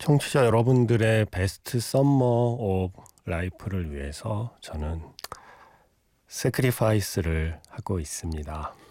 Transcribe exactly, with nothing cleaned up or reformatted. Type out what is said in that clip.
청취자 여러분들의 베스트 썸머 오브 라이프를 위해서 저는 세크리파이스를 하고 있습니다.